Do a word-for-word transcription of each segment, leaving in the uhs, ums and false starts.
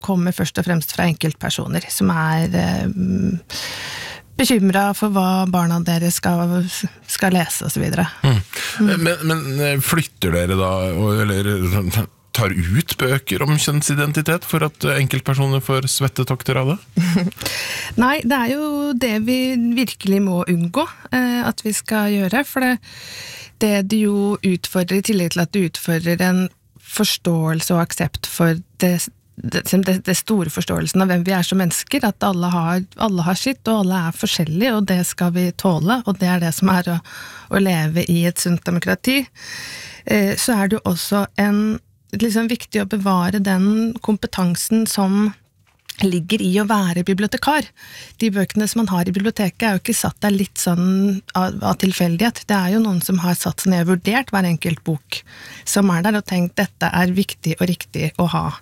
kommer først og fremst fra enkeltpersoner, som er eh, bekymret for hva barna deres skal, skal lese og så videre. Mm. Mm. Men, men flytter dere da, eller tar ut bøker om kjønnsidentitet for at enkeltpersoner får svettetokter av det? Nei, det er jo det vi virkelig må unngå eh, at vi skal gjøre, for det, det det jo utfordrer, i tillegg til at det utfordrer en forståelse og aksept for det, det, det, det store forståelsen av hvem vi er som mennesker, at alle har, alle har sitt, og alle er forskjellige, og det skal vi tåle, og det er det som er å, å leve i et sunt demokrati. Eh, så er det jo også en liksom viktig å bevare den kompetansen som ligger i å være bibliotekar. De bøkene som man har i biblioteket er jo ikke satt der litt sånn av, av tilfeldighet. Det er jo noen som har satt seg ned og vurdert hver enkelt bok som er der og tenkt dette er viktig og riktig å ha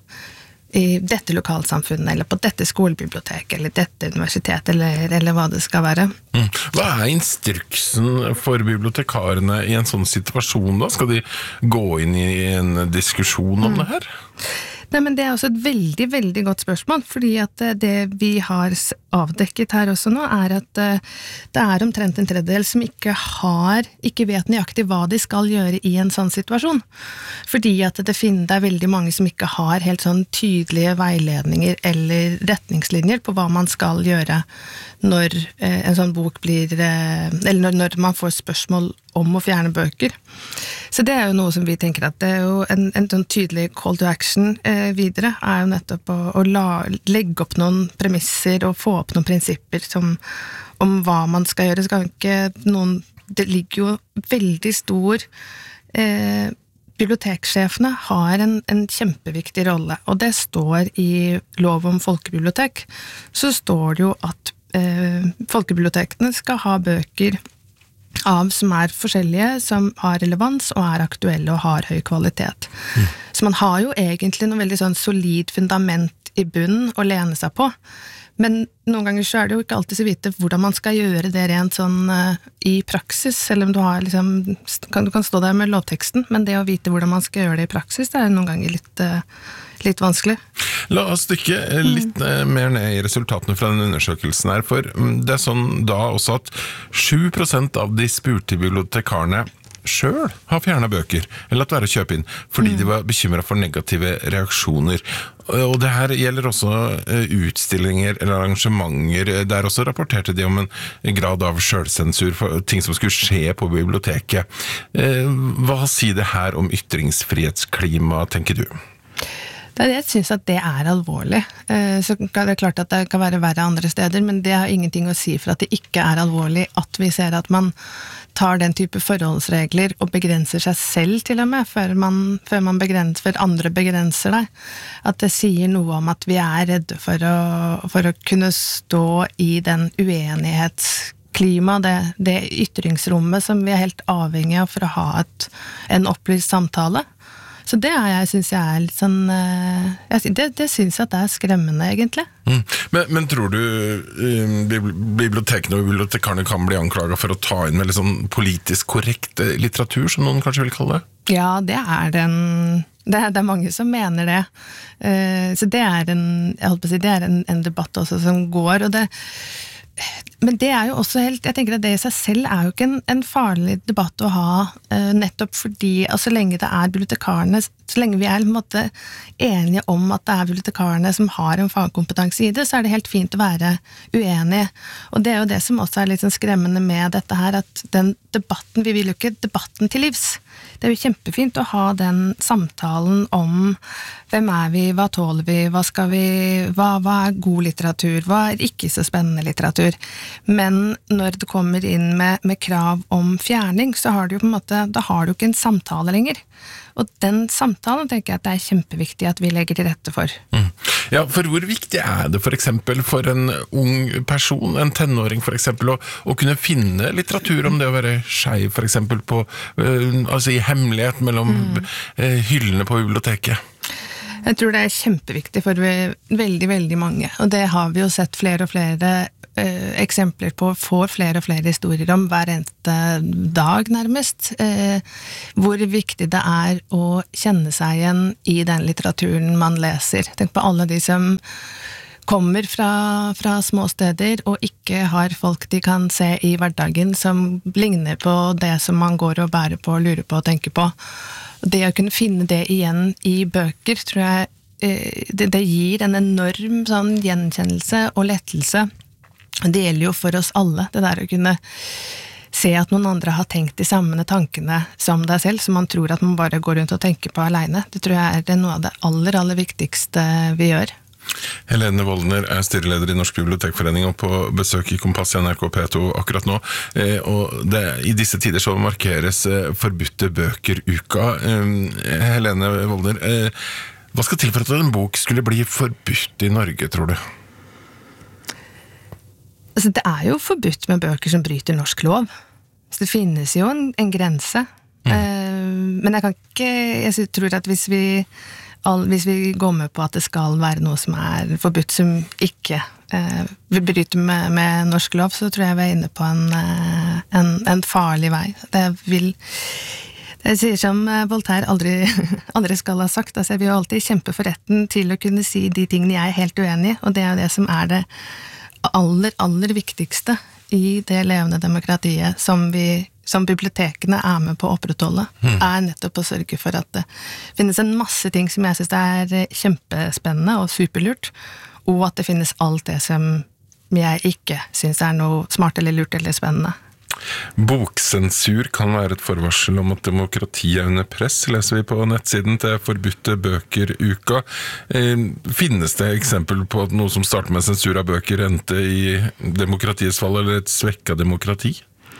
i dette lokalsamfunnet, eller på dette skolebiblioteket, eller dette universitet, eller, eller hva det skal være. Mm. Hva er instruksen for bibliotekarene i en sånn situasjon da? Skal de gå inn i en diskusjon om mm. det her? Nei, men det er også et veldig, veldig godt spørsmål, fordi at det vi har avdekket her også nå, er at det er omtrent en tredjedel som ikke har, ikke vet nøyaktig hva de skal gjøre i en sånn situasjon. Fordi at det finner, det er veldig mange som ikke har helt sånn tydelige veiledninger eller retningslinjer på hva man skal gjøre når en sånn bok blir, eller når, når man får spørsmål om å fjerne bøker. Så det er jo noe som vi tenker at det er jo en, en sånn tydelig call to action eh, videre, er jo nettopp å, å la, legge opp noen premisser og få opp noen prinsipper som, om hva man skal gjøre. Skal ikke noen, det ligger jo veldig stor eh, biblioteksjefene har en, en kjempeviktig rolle, og det står i lov om folkebibliotek, så står det jo at eh, folkebibliotekene skal ha bøker av som er forskjellige, som har relevans og er aktuelle og har høy kvalitet. Mm. Så man har jo egentlig noe veldig sånn solid fundament i bunnen å lene seg på, men noen ganger så er det jo ikke alltid så vite hvordan man skal gjøre det rent sånn uh, i praksis, selv om du har liksom, kan, du kan stå der med lovteksten, men det å vite hvordan man skal gjøre det i praksis, det er noen ganger litt, uh, litt vanskelig. La oss dykke litt mm. mer ned i resultatene fra den undersøkelsen her, for det er sånn da også at sju prosent av de spurte bibliotekarene selv har fjernet bøker, eller latt være å kjøpe inn, fordi mm. de var bekymret for negative reaksjoner. Og det her gjelder også utstillinger eller arrangementer. Der også rapporterte de om en grad av selvsensur for ting som skulle skje på biblioteket. Hva sier det her om ytringsfrihetsklima, tenker du? Jeg synes at det er alvorlig. Så det er klart at det kan være verre andre steder, men det har ingenting å si for at det ikke er alvorlig at vi ser at man tar den type forholdsregler og begrenser seg selv til og med, før man, før man begrenser, før andre begrenser deg. At det sier noe om at vi er redde for å, for å kunne stå i den uenighetsklima, det, det ytringsrommet som vi er helt avhengig av for å ha et, en opplyst samtale. Så det er jeg, synes jeg er litt sånn, jeg, det, det synes jeg at det er skremmende egentlig. Mm. Men, men tror du um, bibliotekene og bibliotekarene kan bli anklaget for å ta inn med litt sånn politisk korrekt litteratur, som noen kanskje vil kalle det? Ja, det er den, det er, det er mange som mener det. Uh, så det er en, jeg holdt på å si, det er en, en debatt også som går, og det men det er jo også helt, jeg tenker at det i seg selv er jo ikke en, en farlig debatt å ha, uh, nettopp fordi, altså, så lenge det er bibliotekarene, så lenge vi er på en måte enige om at det er bibliotekarene som har en fagkompetanse i det, så er det helt fint å være uenige. Og det er jo det som også er litt sånn skremmende med dette her, at den debatten, vi vil jo ikke debatten til livs. Det er jo kjempefint å ha den samtalen om hvem er vi, hva tåler vi, hva skal vi, hva, hva er god litteratur, hva er ikke så spennende litteratur. Men når det kommer inn med, med krav om fjerning, så har du jo på en måte, da har du ikke en samtale lenger. Og den samtalen tenker jeg at det er kjempeviktig at vi legger til rette for. Mm. Ja, for hvor viktig er det for eksempel for en ung person, en tenåring for eksempel, å, å kunne finne litteratur om det å være skeiv for eksempel på, uh, altså i hemmelighet mellom mm. uh, hyllene på biblioteket? Jeg tror det er kjempeviktig for veldig, veldig mange, og det har vi jo sett flere og flere eh, eksempler på, får flere og flere historier om hver eneste dag nærmest, eh, hvor viktig det er å kjenne seg igjen i den litteraturen man leser. Tenk på alle de som kommer fra, fra små steder og ikke har folk de kan se i hverdagen som ligner på det som man går og bærer på, lurer på og tenker på. Det å kunne finne det igjen i bøker, tror jeg eh, det, det gir en enorm sånn gjenkjennelse og lettelse. Det gjelder jo for oss alle, det der å kunne se at noen andre har tenkt de samme tankene som deg selv, som man tror at man bare går rundt og tenker på alene. Det tror jeg er noe av det aller, aller viktigste vi gjør. Helene Woldner er styreleder i Norsk Bibliotekforening og på besøk i Kompass i N R K P to akkurat nå. Eh, og det, i disse tider så markeres eh, forbudte bøker-uka. Eh, Helene Woldner, eh, hva skal til for at en bok skulle bli forbudt i Norge, tror du? Altså, det er jo forbudt med bøker som bryter norsk lov. Så det finnes jo en, en grense. Mm. Eh, men jeg kan ikke, jeg tror at hvis vi All, hvis vi går med på at det skal være noe som er forbudt, som ikke eh, vil bryte med, med norsk lov, så tror jeg vi er inne på en, eh, en, en farlig vei. Det vil, det sier som Voltaire aldri, aldri skal ha sagt, altså jeg vil jo alltid kjempe for retten til å kunne si de tingene jeg er helt uenig i, og det er jo det som er det aller, aller viktigste i det levende demokratiet som vi som bibliotekene er med på å opprettholde, mm. er nettopp å sørge for at det finnes en masse ting som jeg synes er kjempespennende og superlurt, og at det finnes alt det som jeg ikke synes er noe smart eller lurt eller spennende. Boksensur kan være et forvarsel om at demokrati er under press, leser vi på nettsiden til Forbudte bøker-uka. Eh, finnes det eksempel på at noe som starter med sensur av bøker endte i demokratiets fall, eller et svekket demokrati?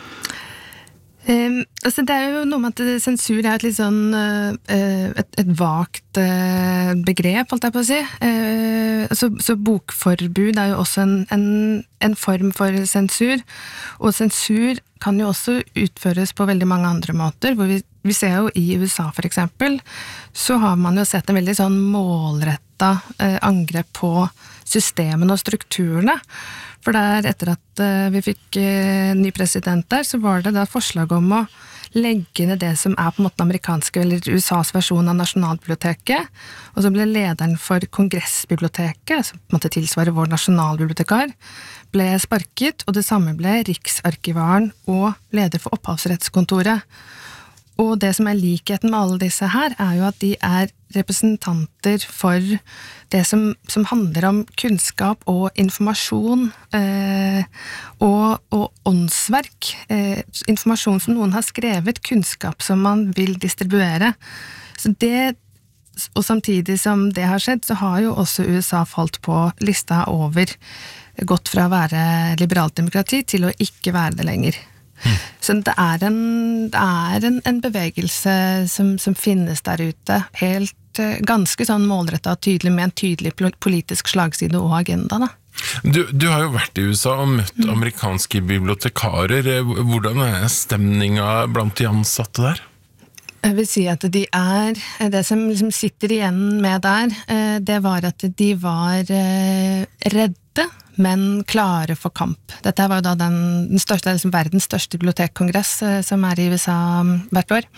Um, altså det er jo noe med at sensur er et litt sånn uh, et, et vagt uh, begrep, holdt jeg på å si. Uh, så, så bokforbud er jo også en, en, en form for sensur, og sensur kan jo også utføres på veldig mange andre måter, hvor vi, vi ser jo i U S A for eksempel, så har man jo sett en veldig sånn målretta uh, angrep på systemene og strukturene. For der, etter at uh, vi fikk uh, ny president der, så var det da forslag om å legge ned det som er på en måte den amerikanske, eller U S A's versjon av Nasjonalbiblioteket, og så ble lederen for Kongressbiblioteket, som på en måte tilsvarer vår nasjonalbibliotekar, ble sparket, og det samme ble Riksarkivaren og leder for Opphavsrettskontoret. Og det som er likheten med alle disse her, er jo at de er representanter for det som, som handler om kunnskap og informasjon eh, og, og åndsverk. Eh, informasjon som noen har skrevet, kunnskap som man vil distribuere. Så det, og samtidig som det har skjedd, så har jo også U S A falt på lista over, gått fra å være liberalt demokrati til å ikke være det lenger. Mm. Så det er en, det er en, en bevegelse som, som finnes der ute, helt ganske sånn målrettet og tydelig, med en tydelig politisk slagside og agenda da. Du, du har jo vært i U S A og møtt mm. amerikanske bibliotekarer. Hvordan er stemninga blant de ansatte der? Jeg vil si at de er, det som liksom sitter igjen med der, det var at de var redde, men klare for kamp. Dette var jo da den, den største, liksom verdens største bibliotekkongress som er i U S A hvert år.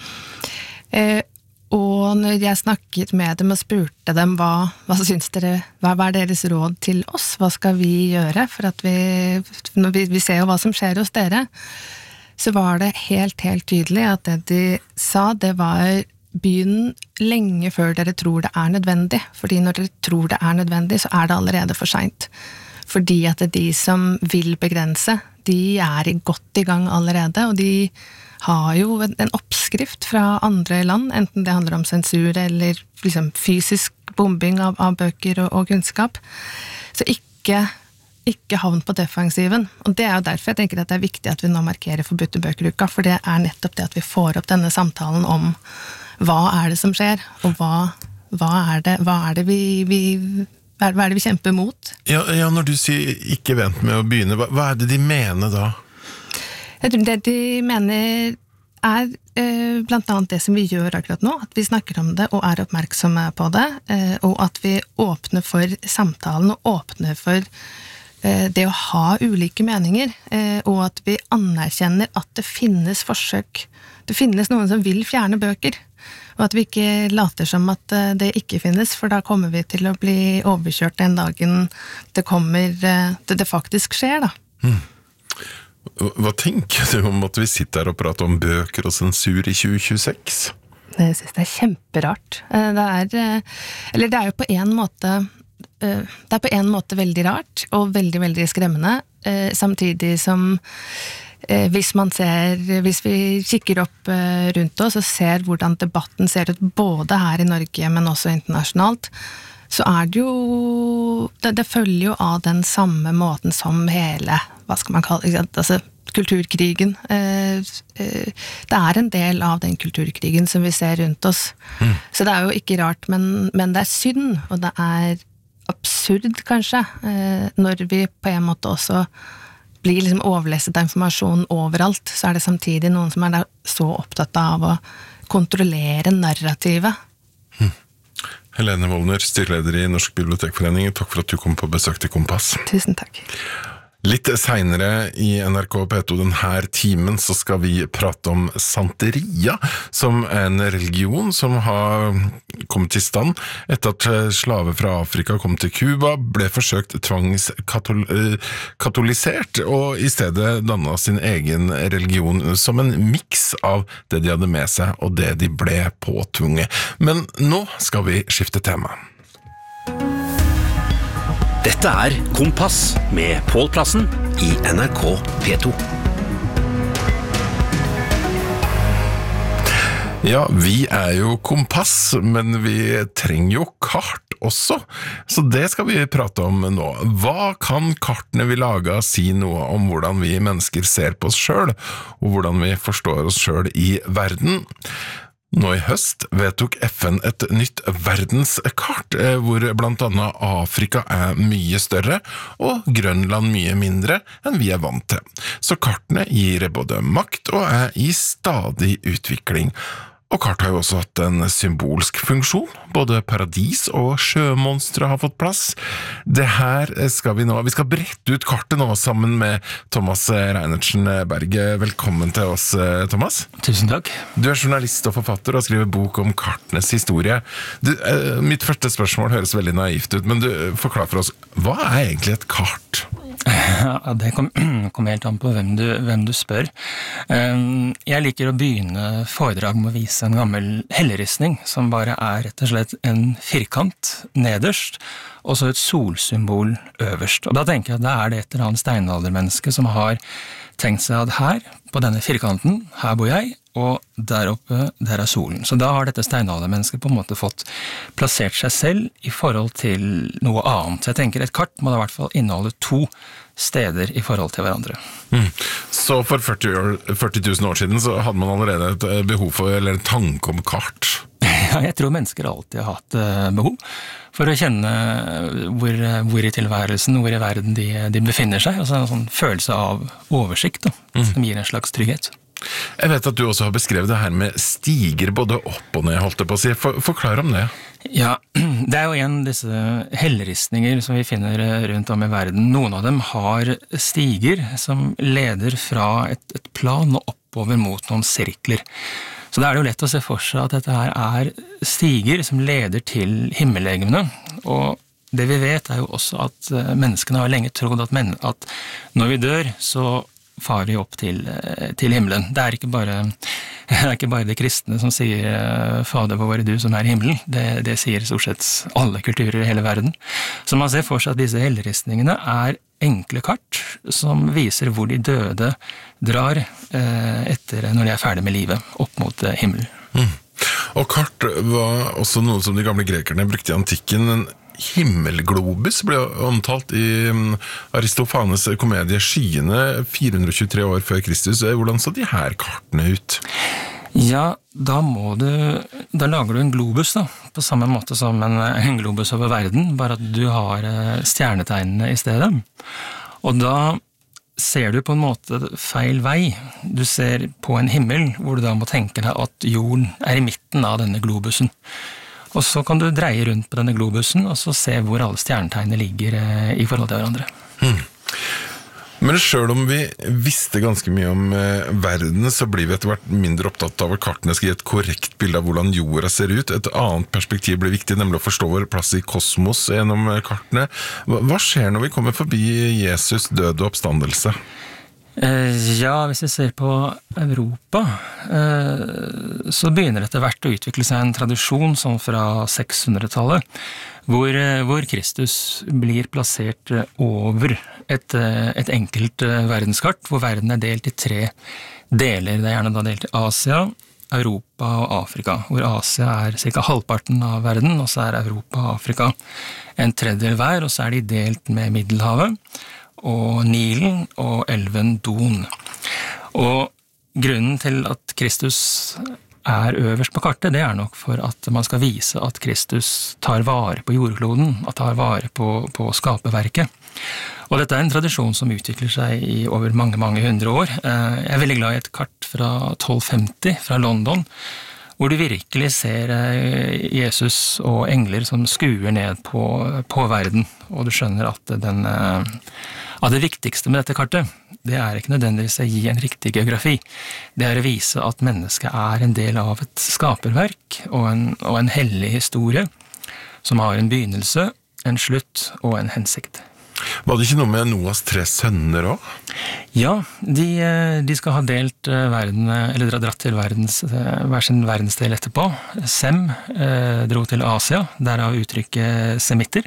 Og når jeg snakket med dem og spurte dem hva, hva synes dere, hva er deres råd til oss? Hva skal vi gjøre? For at vi, når vi, vi ser jo hva som skjer hos dere, så var det helt, helt tydelig at det de sa, det var begynn lenge før dere tror det er nødvendig. Fordi når dere tror det er nødvendig, så er det allerede for sent. Fordi at de som vil begrense, de er godt i gang allerede, og de har jo en oppskrift fra andre land, enten det handler om sensur eller liksom fysisk bombing av, av bøker og, og kunnskap. Så ikke, ikke havn på defensiven. Og det er jo derfor jeg tenker at det er viktig at vi nå markerer Forbudte bøker-uka, for det er nettopp det at vi får opp denne samtalen om hva er det som skjer, og hva, hva, er, det, hva er det vi... vi Hva er det vi kjemper mot? Ja, ja, når du sier ikke vent med å begynne, hva, hva er det de mener da? Jeg tror det de mener er eh, blant annet det som vi gjør akkurat nå, at vi snakker om det og er oppmerksomme på det, eh, og at vi åpner for samtalen og åpner for det å ha ulike meninger, og at vi anerkjenner at det finnes forsøk, det finnes noen som vil fjerne bøker, og at vi ikke later som at det ikke finnes, for da kommer vi til å bli overkjørt den dagen det kommer, det, det faktisk skjer da. Mm. Hva tenker du om at vi sitter her og prater om bøker og sensur i tjue tjueseks? Jeg synes det er kjemperart. Det er, eller det er jo på en måte, det er på en måte veldig rart, og veldig, veldig skremmende, samtidig som hvis man ser, hvis vi kikker opp rundt oss og ser hvordan debatten ser ut både her i Norge, men også internasjonalt, så er det jo, det, det følger jo av den samme måten som hele, hva skal man kalle det, altså kulturkrigen. Det er en del av den kulturkrigen som vi ser rundt oss. Mm. Så det er jo ikke rart, men, men det er synd, og det er absurd kanskje, når vi på en måte også blir liksom overleset av informasjon overalt, så er det samtidig noen som er så opptatt av å kontrollere narrativet. Mm. Helene Wollner, styreleder i Norsk Bibliotekforening, takk for at du kom på besøk til Kompass. Tusen takk. Litt senere i N R K P to denne timen så skal vi prate om Santeria, som er en religion som har kommet til stand etter at slaver fra Afrika kom til Cuba, ble forsøkt tvangskatolisert, og i stedet dannet sin egen religion som en mix av det de hadde med seg og det de ble påtvunget. Men nå skal vi skifte tema. Dette er Kompass med Pål Plassen i N R K P to. Ja, vi er jo kompass, men vi trenger jo kart også, så det skal vi prate om nå. Hva kan kartene vi lager si noe om hvordan vi mennesker ser på oss selv, og hvordan vi forstår oss selv i verden? Nå i høst vedtok F N et nytt verdenskart, hvor blant annet Afrika er mye større, og Grønland mye mindre enn vi er vant til. Så kartene gir både makt og er i stadig utvikling. Og kart har jo også hatt en symbolsk funksjon. Både paradis og sjømonstre har fått plass. Det her skal vi nå, vi skal brette ut kartet nå sammen med Thomas Reinertsen Berge. Velkommen til oss, Thomas. Tusen takk. Du er journalist og forfatter og skriver bok om kartenes historie. Du, eh, mitt første spørsmål høres veldig naivt ut, men du, forklar for oss, hva er egentlig et kart? Ja, det kommer kom helt an på hvem du, hvem du spør. Jeg liker å begynne foredrag med å vise en gammel helleristning, som bare er rett og slett en firkant nederst, og så et solsymbol øverst. Og da tenker jeg at da er det et eller annet steinaldermenneske som har tenkt seg at her, på denne firkanten, her bor jeg, og der oppe, der er solen. Så da har dette steinaldermennesket på en måte fått plassert seg selv i forhold til noe annet. Så jeg tenker et kart må da i hvert fall inneholde to steder i forhold til hverandre. Mm. Så for førti tusen år siden så hadde man allerede et behov for, eller en tanke om kart? Ja, jeg tror mennesker alltid har hatt behov for å kjenne hvor, hvor i tilværelsen, hvor i verden de, de befinner seg. Altså en sånn følelse av oversikt da, mm. som gir en slags trygghet. Jeg vet at du også har beskrevet det her med stiger både opp og ned, holdt jeg på å si. For, forklar om det. Ja, det er jo igjen disse helleristninger som vi finner rundt om i verden. Noen av dem har stiger som leder fra et, et plan og oppover mot noen sirkler. Så da er det jo lett å se for seg at dette her er stiger som leder til himmellegemene, og det vi vet er jo også at menneskene har lenge trodd at, men, at når vi dør, så far vi opp til, til himmelen. Det er ikke bare, det er ikke bare de kristne som sier Fader vår du som er i himmelen. Det, det sier stort sett alle kulturer i hele verden. Så man ser for seg at disse helleristningene er enkle kart som viser hvor de døde drar etter når de er ferdig med livet, opp mot himmelen. Mm. Og kart var også noe som de gamle grekerne brukte i antikken. En himmelglobus ble omtalt i Aristofanes komedie Skyene fire hundre og tjuetre år før Kristus. Hvordan så de her kartene ut? Ja, da må du, da lager du en globus da, på samme måte som en, en globus over verden, bare at du har stjernetegnene i stedet. Og da ser du på en måte feil vei. Du ser på en himmel, hvor du da må tenke deg at jorden er i midten av denne globusen. Og så kan du dreie rundt på denne globusen, og så se hvor alle stjernetegnene ligger i forhold til hverandre. Hmm. Men selv om vi visste ganske mye om eh, verden, så blir vi etter hvert mindre opptatt av at kartene skal gi et korrekt bilde av hvordan jorda ser ut. Et annet perspektiv blir viktig, nemlig å forstå vår plass i kosmos gjennom kartene. Hva, hva skjer når vi kommer forbi Jesus død og oppstandelse? Ja, hvis vi ser på Europa, så begynner det etter hvert å utvikle seg en tradisjon sånn fra sekshundretallet, hvor, hvor Kristus blir plassert over et, et enkelt verdenskart, hvor verden er delt i tre deler. Det er gjerne da delt i Asia, Europa og Afrika, hvor Asia er cirka halvparten av verden, og så er Europa og Afrika en tredjedel hver, og så er de delt med Middelhavet, og Nilen og elven Don. Og grunnen til at Kristus er øverst på kartet, det er nok for at man skal vise at Kristus tar vare på jordkloden, at tar vare på, på skaperverket. Og dette er en tradisjon som utvikler seg i over mange, mange hundre år. Jeg er veldig glad i et kart fra tolv femti, fra London, hvor du virkelig ser Jesus og engler som skuer ned på, på verden, og du skjønner at den... Ja, det viktigste med dette kartet, det er ikke nødvendigvis å gi en riktig geografi. Det er å vise at mennesket er en del av et skaperverk og en, og en hellig historie som har en begynnelse, en slutt og en hensikt. Var det ikke noe med Noas tre sønner også? Ja, de, de skal ha delt verden, eller dratt til verdens, hver sin verdensdel etterpå. Sem eh, dro til Asia, derav uttrykket semitter.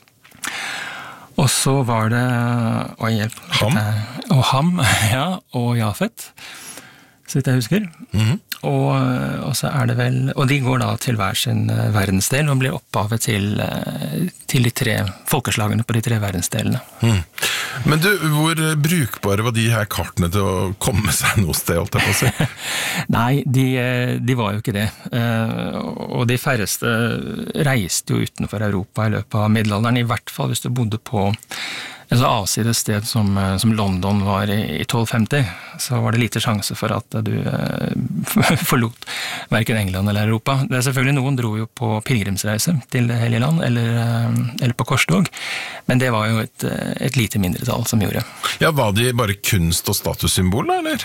Og så var det å hjelp, Ham? Og Ham, ja, og Jafet, så vidt jeg husker. Mm-hmm. Og, og så er det vel, og de går da til hver sin verdensdel og blir opphavet til, til de tre folkeslagene på de tre verdensdelene. Mm. Men du, hvor brukbare var de her kartene til å komme seg noe sted, holdt jeg på å si? Nei, de, de var jo ikke det. Og de færreste reiste jo utenfor Europa i løpet av middelalderen, i hvert fall hvis du bodde på en så avsides sted som, som London var i, i tolv femti, så var det lite sjanse for at du eh, forlot hverken England eller Europa. Det er selvfølgelig noen dro jo på pilgrimsreise til det hellige land, eller, eh, eller på korstog, men det var jo et, et lite mindretall som gjorde. Ja, var de bare kunst- og statussymbol, eller?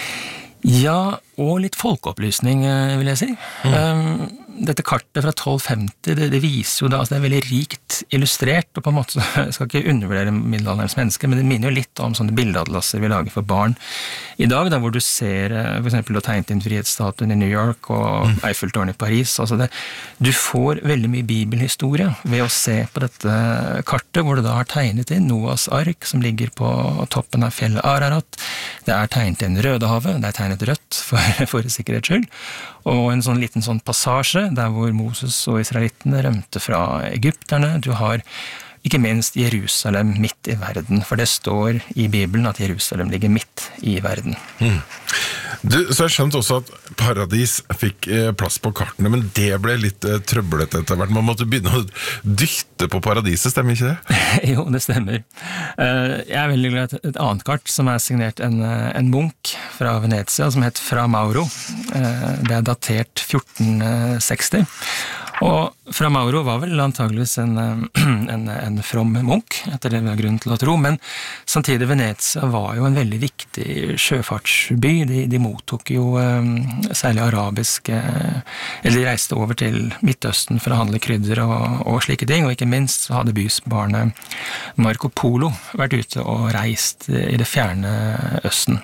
Ja, og litt folkeopplysning, vil jeg si. Mm. Um, dette kartet fra tolv femti, det, det viser jo da, altså det er veldig rikt illustrert, og på en måte, jeg skal ikke undervurdere middelalderens mennesker, men det minner jo litt om sånne bildeatlasser vi lager for barn i dag, der hvor du ser for eksempel å tegnet inn frihetsstatuen i New York og mm. Eiffeltårnet i Paris. Altså det, du får veldig mye bibelhistorie ved å se på dette kartet, hvor du da har tegnet inn Noas ark, som ligger på toppen av fjellet Ararat. Det er tegnet inn Rødehavet, det er tegnet rødt for, for sikkerhets skyld, og en sånn liten sånn passasje der hvor Moses og israelittene rømte fra egypterne. Du har ikke minst Jerusalem midt i verden, for det står i Bibelen at Jerusalem ligger midt i verden. Mm. Du, så jeg skjønte også at paradis fikk eh, plass på kartene, men det ble litt eh, trøblet etter hvert. Man måtte begynne å dytte på paradiset, stemmer ikke det? Jo, det stemmer. Uh, jeg er veldig glad i et, et annet kart som er signert en, en munk fra Venezia, som het Fra Mauro. Uh, det er datert fjorten seksti. Og Fra Mauro var vel antageligvis en, en, en from munk, etter det vi har grunn til å tro, men samtidig Venezia var jo en veldig viktig sjøfartsby. De, de mottok jo um, særlig arabisk, uh, eller de reiste over til Midtøsten for å handle krydder og, og slike ting, og ikke minst så hadde bysbarnet Marco Polo vært ute og reist i det fjerne Østen.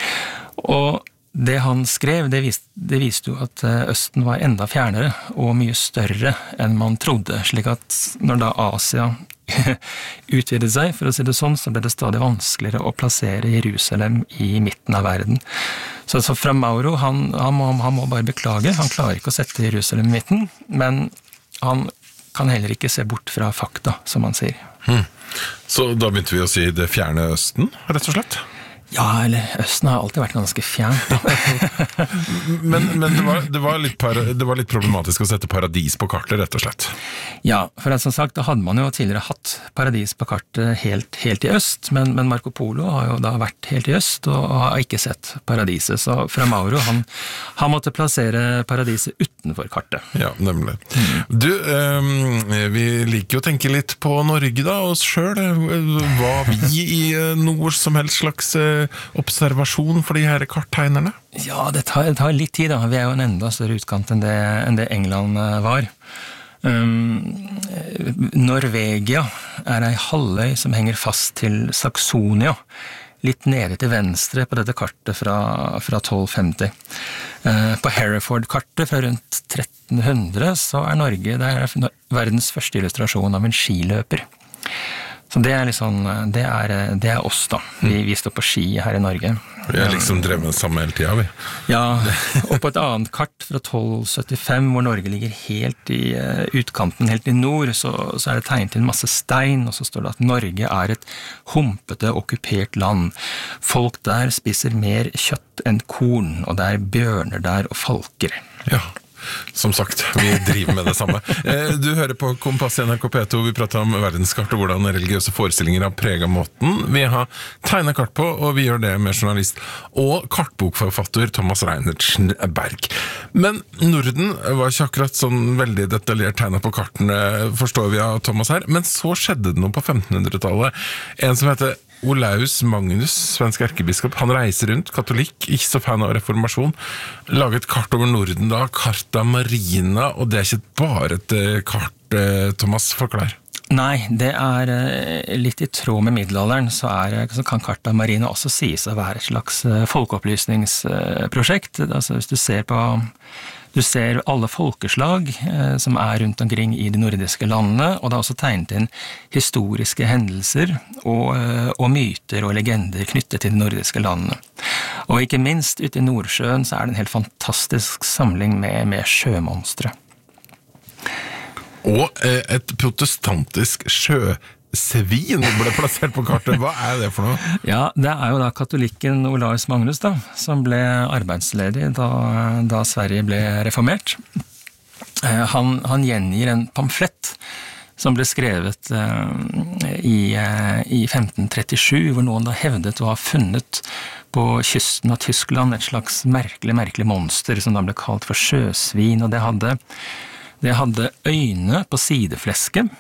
Og det han skrev, det viste, det viste jo at Østen var enda fjernere og mye større enn man trodde, slik at når da Asia utvidet seg, for å si det sånn, så ble det stadig vanskeligere å plassere Jerusalem i midten av verden. Så, så Fra Mauro, han, han, må, han må bare beklage, han klarer ikke å sette Jerusalem i midten, men han kan heller ikke se bort fra fakta, som han sier. Hmm. Så da begynte vi å si det fjerne Østen, rett og slett? Ja, eller Østen har alltid vært ganske fjernt. men men det, var, det, var litt para, det var litt problematisk å sette paradis på kartet, rett og slett. Ja, for som sagt, da hadde man jo tidligere hatt paradis på kartet helt, helt i øst, men, men Marco Polo har jo da vært helt i øst og har ikke sett paradiset. Så fra Mauro, han, han måtte plassere paradiset utenfor kartet. Ja, nemlig. Mm. Du, eh, vi liker jo å tenke litt på Norge da, oss selv. Var vi i noe som helst slags observasjon for de her karttegnerne? Ja, det tar, det tar litt tid da. Vi er jo en enda større utkant enn det, enn det England var. Um, Norvegia er ei halvøy som henger fast til Saxonia, litt nede til venstre på dette kartet fra, fra tolv femti. Uh, på Hereford-kartet fra rundt tretten hundre så er Norge det er verdens første illustrasjon av en skiløper. Så det er liksom, det er, det er oss da. Vi, vi står på ski her i Norge. Vi er liksom drevet samme hele tiden, vi. Ja, og på et annet kart fra tolv syttifem, hvor Norge ligger helt i uh, utkanten, helt i nord, så, så er det tegnet inn masse stein, og så står det at Norge er et humpete, okkupert land. Folk der spiser mer kjøtt enn korn, og det er bjørner der og falker. Ja. Som sagt, vi driver med det samme. Du hører på Kompass i N R K P to. Vi prater om verdenskart og hvordan religiøse forestillinger har preget måten vi har tegnet kart på, og vi gjør det med journalist og kartbokforfatter Thomas Reinertsen Berg. Men Norden var ikke akkurat sånn veldig detaljert tegnet på kartene, forstår vi av Thomas her, men så skjedde det noe på femtenhundretallet. En som heter Olaus Magnus, svensk erkebiskop, han reiser rundt, katolikk, ikke så fan av reformasjon, laget et kart over Norden da, Carta Marina, og det er ikke bare et kart, Thomas, forklar. Nei, det er litt i tråd med middelalderen, så, er, så kan Carta Marina også sies å være et slags folkeopplysningsprosjekt. Altså hvis du ser på Du ser alle folkeslag eh, som er rundt omkring i de nordiske landene, og det er også tegnet inn historiske hendelser og, eh, og myter og legender knyttet til de nordiske landene. Og ikke minst ute i Nordsjøen så er det en helt fantastisk samling med, med sjømonstre. Og eh, et protestantisk sjøsvin ble plassert på kartet. Hva er det for noe? Ja, det er jo da katolikken Olaus Magnus da, som ble arbeidsledig da, da Sverige ble reformert. Eh, han, han gjengir en pamflett som ble skrevet eh, i, eh, i femten trettisju, hvor noen da hevdet å ha funnet på kysten av Tyskland et slags merkelig, merkelig monster som da ble kalt for sjøsvin, og det hadde, det hadde øyne på sideflesket.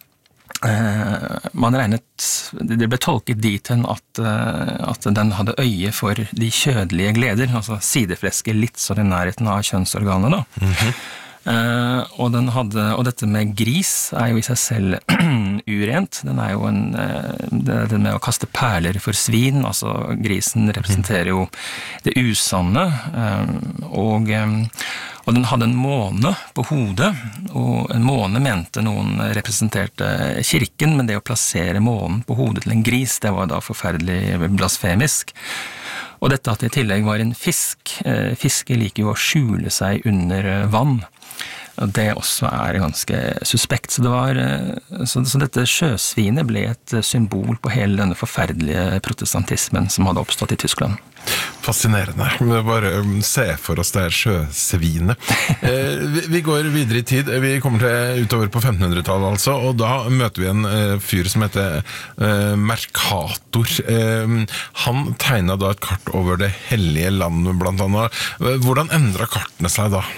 Uh, man regnet, det ble tolket dit hen at, uh, at den hadde øye for de kjødelige gleder, altså sideflesket litt så i nærheten av kjønnsorganet da. Mm-hmm. Uh, og, den hadde, og dette med gris er jo i seg selv urent. Den er jo en, uh, det, det med å kaste perler for svin, altså grisen representerer jo det usanne, uh, og, um, og den hadde en måne på hodet, og en måne mente noen representerte kirken, men det å plassere månen på hodet til en gris, det var da forferdelig blasfemisk. Og dette at det i tillegg var en fisk, uh, fisker liker jo å skjule seg under uh, vann, og det også er ganske suspekt. Så, det var, så, så dette sjøsvinet ble et symbol på hele denne forferdelige protestantismen som hadde oppstått i Tyskland. Fascinerende. Vi bare se for oss det her sjøsvinet. Eh, vi, vi går videre i tid. Vi kommer til utover på femtenhundretallet altså, og da møter vi en eh, fyr som heter eh, Mercator. Eh, han tegnet da et kart over det hellige landet blant annet. Hvordan endret kartene seg da?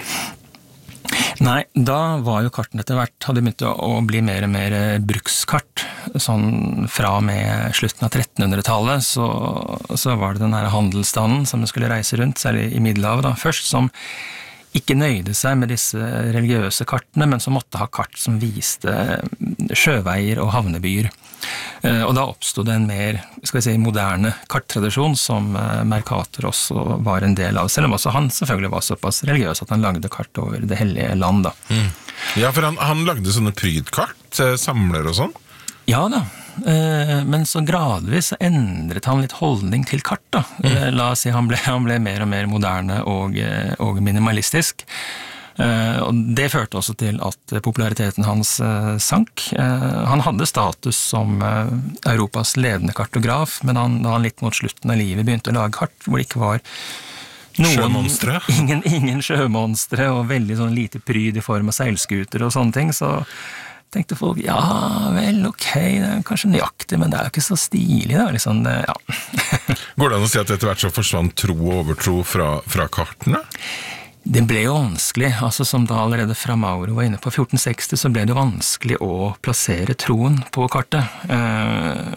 Nei, da var jo kartene etter hvert, hadde begynt å bli mer og mer brukskart. Sånn fra med slutten av trettenhundretallet, så, så var det den her handelsstanden som skulle reise rundt, særlig i Middelhavet da, først, som ikke nøyde seg med disse religiøse kartene, men som måtte ha kart som viste sjøveier og havnebyer. Og da oppstod det en mer, skal vi si, moderne karttradisjon som Mercator også var en del av, selv om også han selvfølgelig var såpass religiøs at han lagde kart over det hellige land da. Mm. Ja, for han, han lagde sånne prydkart, samler og sånn? Ja da, men så gradvis endret han litt holdning til kart da. Mm. La oss si han ble, han ble mer og mer moderne og, og minimalistisk. Uh, og det førte også til at populariteten hans uh, sank. Uh, han hadde status som uh, Europas ledende kartograf, men han, da han litt mot slutten av livet begynte å lage kart hvor det ikke var noen, sjømonstre? Ingen, ingen sjømonstre, og veldig sånn lite pryd i form av seilskuter og sånne ting, så tenkte folk, ja vel, ok, det er kanskje nøyaktig, men det er jo ikke så stilig da, liksom, det, ja. Går det an å si at etter hvert så forsvant tro og overtro fra, fra kartene? Det ble jo vanskelig, altså som da allerede fra Mauro var inne på fjorten seksti, så ble det vanskelig å plassere troen på kartet. Uh,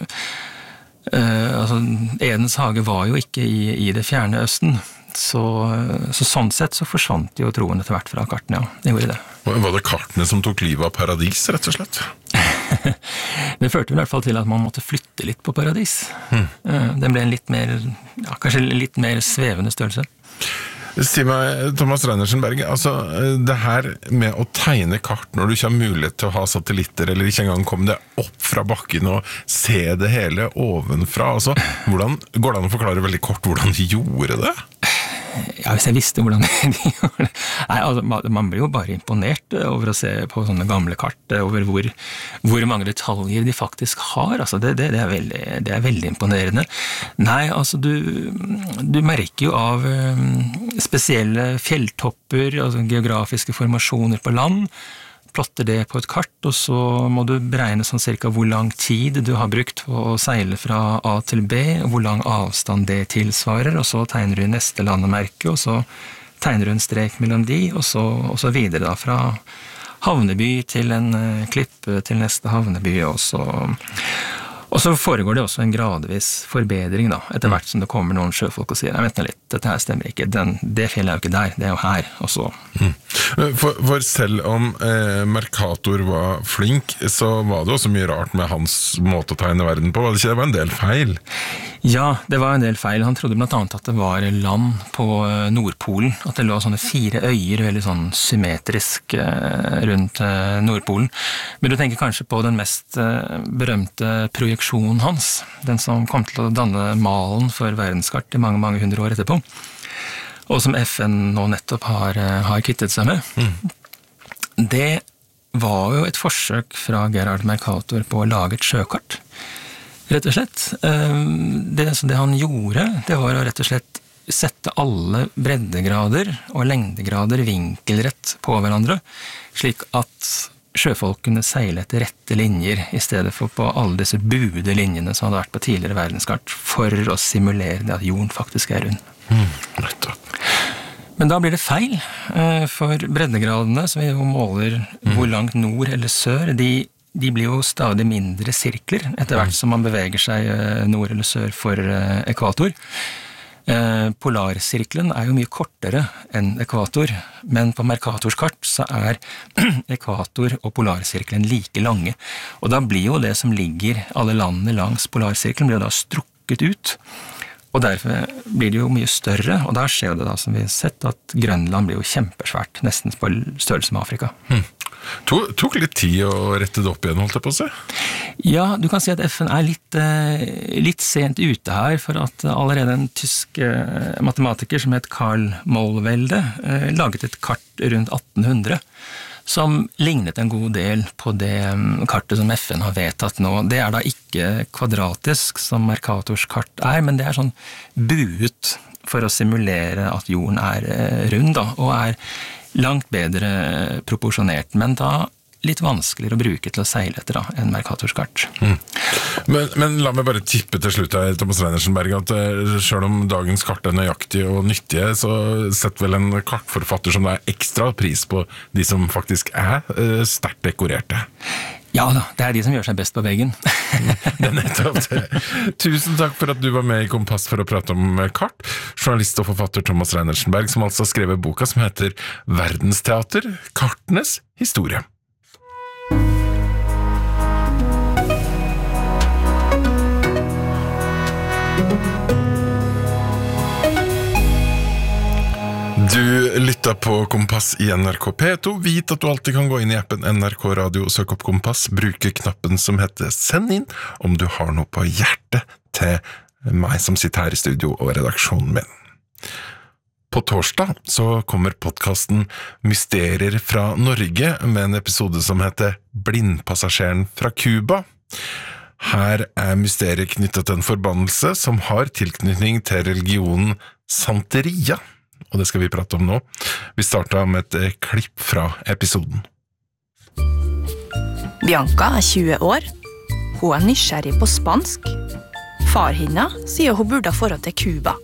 uh, altså, Edens hage var jo ikke i, i det fjerne østen, så, så sånn sett så forsvant jo troen etter hvert fra kartene, ja, det gjorde det. Var det kartene som tok livet av paradis, rett og slett? Det førte vel i hvert fall til at man måtte flytte litt på paradis. Mm. Den ble en litt mer, ja, kanskje litt mer svevende størrelse. Si meg, Thomas Reinertsen-Berg, altså det her med å tegne kart når du ikke har mulighet til å ha satellitter, eller ikke engang komme deg opp fra bakken og se det hele ovenfra, altså, hvordan, går det an å forklare veldig kort hvordan de gjorde det? Ja, hvis jeg visste hvordan de gjorde det. Nei, altså, man blir jo bare imponert over å se på sånne gamle kart, over hvor, hvor mange detaljer de faktisk har. Altså, det, det, det, er veldig, det er veldig imponerende. Nei, altså, du, du merker jo av spesielle fjelltopper, altså geografiske formasjoner på land, plotter det på et kart, og så må du beregne sånn cirka hvor lang tid du har brukt på å seile fra A til B, hvor lang avstand det tilsvarer, og så tegner du neste landemerke, og så tegner du en strek mellom de, og så, og så videre da, fra havneby til en klippe til neste havneby, og så, og så foregår det også en gradvis forbedring da, etter hvert som det kommer noen sjøfolk og sier, nei, vent nå litt, dette her stemmer ikke, Den, det fjellet er jo ikke der, det er jo her, og så... Mm. For, for selv om eh, Mercator var flink, så var det også mye rart med hans måte å tegne verden på, var det ikke? Det var en del feil? Ja, det var en del feil. Han trodde blant annet at det var land på Nordpolen, at det lå sånne fire øyer, veldig sånn symmetrisk eh, rundt eh, Nordpolen. Men du tenker kanskje på den mest eh, berømte projeksjonen hans, den som kom til å danne malen for verdenskart i mange, mange hundre år etterpå, og som F N nå nettopp har, har kvittet seg med. Mm. Det var jo et forsøk fra Gerhard Mercator på å lage et sjøkart, rett og slett. Det, det han gjorde, det var å rett og slett sette alle breddegrader og lengdegrader vinkelrett på hverandre, slik at sjøfolkene seiler etter rette linjer, i stedet for på alle disse buede linjene som hadde vært på tidligere verdenskart, for å simulere det at jorden faktisk er rund. Mm, nettopp. Men da blir det feil, for breddegradene, som vi jo måler mm. hvor langt nord eller sør, de, de blir jo stadig mindre sirkler, etter hvert som man beveger seg nord eller sør for ekvator. Polarsirkelen er jo mye kortere enn ekvator, men på Mercators kart så er ekvator og polarsirkelen like lange, og da blir jo det som ligger alle landene langs polarsirkelen blir jo da strukket ut, og derfor blir det jo mye større, og da skjer det da, som vi har sett, at Grønland blir jo kjempesvært, nesten på størrelse med Afrika. Hmm. Tok, tok litt tid å rette det opp igjen, holdt jeg på å se? Ja, du kan si at F N er litt, litt sent ute her, for at allerede en tysk matematiker som het Karl Mollwelde laget et kart rundt atten hundre, som lignet en god del på det kartet som F N har vedtatt nå. Det er da ikke kvadratisk som Mercators kart er, men det er sånn buet for å simulere at jorden er rund da, og er langt bedre proporsjonert, men da litt vanskeligere å bruke til å seile etter da, enn Mercators kart. Mm. Men, men la meg bare tippe til slutt her, Thomas Reinertsen-Berg, at selv om dagens kart er nøyaktige og nyttige, så setter vel en kartforfatter som det er ekstra pris på de som faktisk er uh, sterkt dekorerte. Ja da, det er de som gjør seg best på veggen. Det er nettopp det. Tusen takk for at du var med i Kompass for å prate om kart. Journalist og forfatter Thomas Reinertsen-Berg, som altså har skrevet boka som heter Verdensteater, kartenes historie. Du lytter på Kompass i N R K P to. Vit at du alltid kan gå inn i appen N R K Radio og søke opp Kompass. Bruke knappen som heter Send inn om du har noe på hjertet til meg som sitter her i studio og redaksjonen min. På torsdag så kommer podcasten Mysterier fra Norge med en episode som heter Blindpassasjeren fra Cuba. Her er mysteriet knyttet til en forbannelse som har tilknytning til religionen Santeria, og det skal vi prate om nå. Vi startet med et klipp fra episoden. Bianca er tjue år. Hun er nysgjerrig på spansk. Far henne sier hun burde ha forhold til Cuba.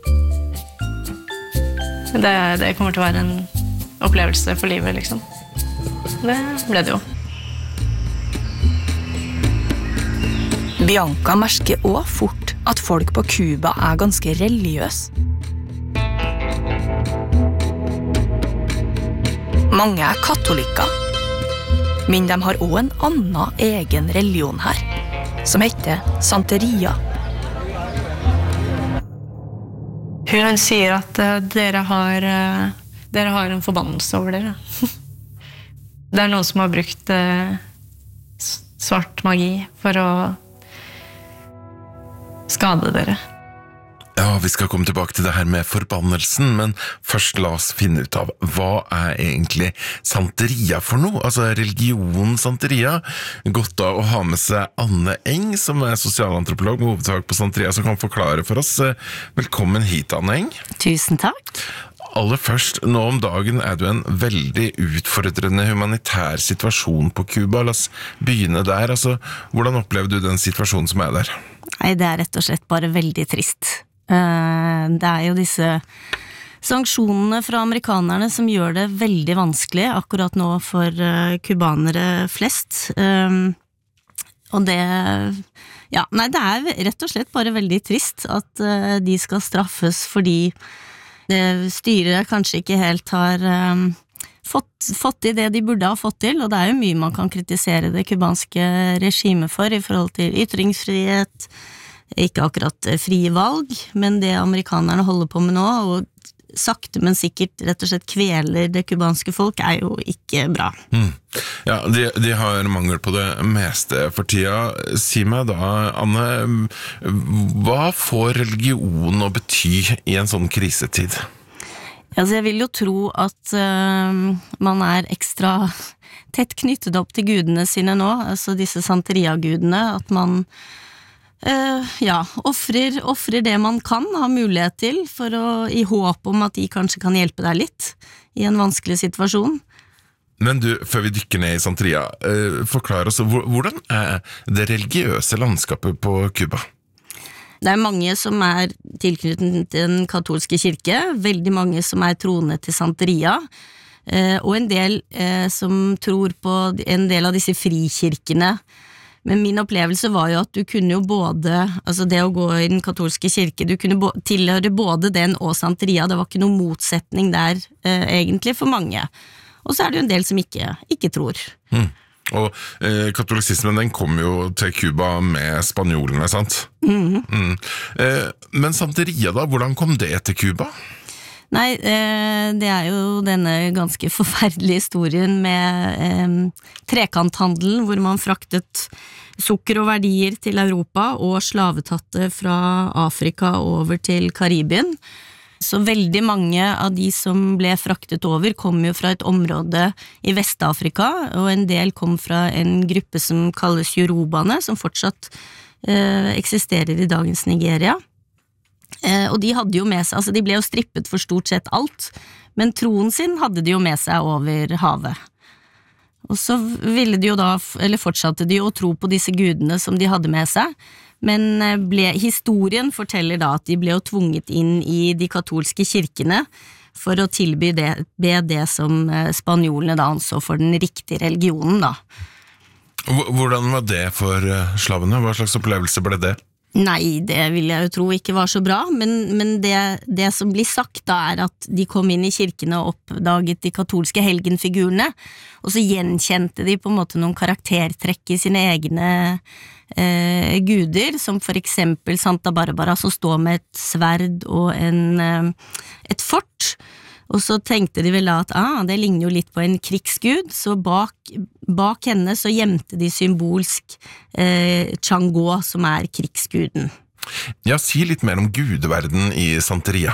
Det, det kommer til å være en opplevelse for livet, liksom. Det ble det jo. Bianca merker også fort at folk på Cuba er ganske religiøse. Mange er katolikker, men de har også en annen egen religion her, som heter Santeria. Hun sier at uh, dere, har, uh, dere har en forbannelse over dere. Det er noen som har brukt uh, svart magi for å skade dere. Ja, vi skal komme tilbake til det her med forbannelsen, men først la oss finne ut av hva er egentlig Santeria for noe? Altså religionen Santeria. Godt da å ha med seg Anne Eng, som er sosialantropolog med hovedsak på Santeria, som kan forklare for oss. Velkommen hit, Anne Eng. Tusen takk. Aller først, nå om dagen er du en veldig utfordrende humanitær situasjon på Cuba. La oss begynne der. Altså, hvordan opplever du den situasjonen som er der? Nei, det er rett og slett bare veldig trist. Det er jo disse sanksjonene fra amerikanerne som gjør det veldig vanskelig akkurat nå for kubanere flest. Og det, ja, nei, det er rett og slett bare veldig trist at de skal straffes fordi styret kanskje ikke helt har fått, fått til det de burde ha fått til, og det er jo mye man kan kritisere det kubanske regimet for i forhold til ytringsfrihet, ikke akkurat frie valg, men det amerikanerne holder på med nå, og sakte, men sikkert rett og slett kveler det kubanske folk, er jo ikke bra. Mm. Ja, de, de har mangel på det meste for tida. Si meg da, Anne, hva får religion å bety i en sånn krisetid? Altså, jeg vil jo tro at uh, man er ekstra tett knyttet opp til gudene sine nå, altså disse Santeria-gudene, at man Uh, ja, offrer, offrer det man kan ha mulighet til for å, i håp om at de kanskje kan hjelpe deg litt i en vanskelig situasjon. Men du, før vi dykker ned i Santeria, uh, forklar oss, hvordan er det religiøse landskapet på Cuba? Det er mange som er tilknyttet til den katolske kirke, veldig mange som er troende til Santeria, uh, og en del uh, som tror på en del av disse frikirkene. Men min opplevelse var jo at du kunne jo både, altså det å gå i den katolske kirke, du kunne bo, tilhøre både den og Santeria, det var ikke noen motsetning der eh, egentlig for mange. Og så er det jo en del som ikke, ikke tror. Mm. Og eh, katolisismen den kom jo til Cuba med spanjolene, sant? Mm. Mm. Eh, men Santeria da, hvordan kom det til Cuba? Nei, eh, det er jo denne ganske forferdelige historien med eh, trekanthandelen, hvor man fraktet sukker og verdier til Europa og slavetatte fra Afrika over til Karibien. Så veldig mange av de som ble fraktet over kom jo fra et område i Vest-Afrika, og en del kom fra en gruppe som kalles Yorubane, som fortsatt eh, eksisterer i dagens Nigeria. Eh, og de hadde jo med seg, altså de ble jo strippet for stort sett alt, men troen sin hadde de jo med seg over havet. Og så ville de jo da, eller fortsatte de å tro på disse gudene som de hadde med seg, men ble, historien forteller da at de ble jo tvunget inn i de katolske kirkene for å tilby det, be det som spanjolene da anså for den riktige religionen da. Hvordan var det for slavene? Hva slags opplevelse ble det? Nei, det vil jeg jo tro ikke var så bra, men, men det, det som blir sagt da er at de kom inn i kirkene og oppdaget de katolske helgenfigurene, og så gjenkjente de på en måte noen karaktertrekk i sine egne eh, guder, som for eksempel Santa Barbara som står med et sverd og en, eh, et fort. Og så tenkte de vel at ah, det ligner jo litt på en krigsgud, så bak, bak henne så gjemte de symbolsk eh, Chango, som er krigsguden. Ja, si litt mer om gudeverden i Santeria.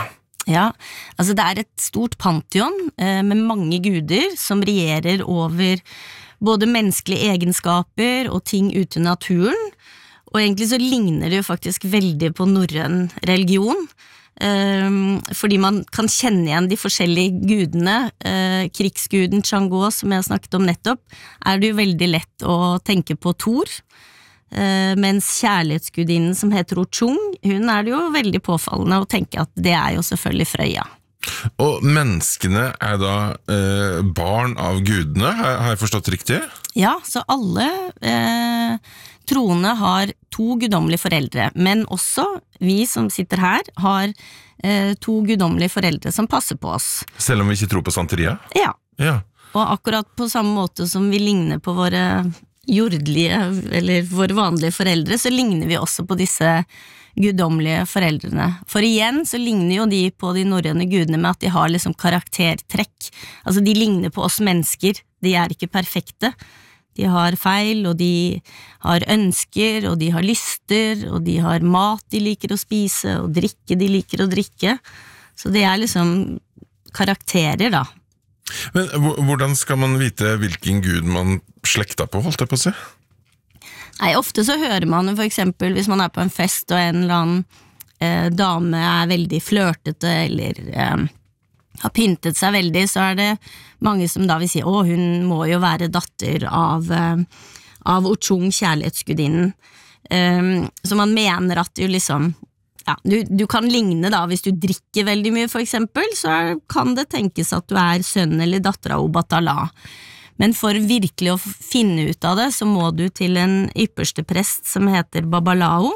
Ja, altså det er et stort pantheon eh, med mange guder som regjerer over både menneskelige egenskaper og ting ute i naturen, og egentlig så ligner det jo faktisk veldig på norrøn religion, eh, fordi man kan kjenne igjen de forskjellige gudene. Eh, krigsguden Chang'o, som jeg snakket om nettopp, er det jo veldig lett å tenke på Thor, Uh, mens kjærlighetsgudinnen som heter Ochung, hun er det jo veldig påfallende å tenke at det er jo selvfølgelig Frøya. Og menneskene er da eh, barn av gudene, har, har jeg forstått riktig? Ja, så alle eh, troende har to guddommelige foreldre, men også vi som sitter her har eh, to guddommelige foreldre som passer på oss. Selv om vi ikke tror på santeria? Ja, Ja. og akkurat på samme måte som vi ligner på våre jordlige, eller våre vanlige foreldre, så ligner vi også på disse guddommelige foreldrene. For igjen så ligner jo de på de norrøne gudene med at de har liksom karaktertrekk. Altså de ligner på oss mennesker, de er ikke perfekte. De har feil, og de har ønsker, og de har lyster, og de har mat de liker å spise, og drikke de liker å drikke. Så det er liksom karakterer da. Men hvordan skal man vite hvilken gud man slekta på, holdt jeg på å si? Nei, ofte så hører man for eksempel hvis man er på en fest og en eller annen eh, dame er veldig flørtete eller eh, har pyntet seg veldig, så er det mange som da vil si, å, hun må jo være datter av, eh, av Ochung, kjærlighetsgudinnen. Eh, så man mener at jo liksom Ja, du, du kan ligne da, hvis du drikker veldig mye for eksempel, så er, kan det tenkes at du er sønn eller datter av Obatala. Men for virkelig å finne ut av det, så må du til en ypperste prest som heter Babalao,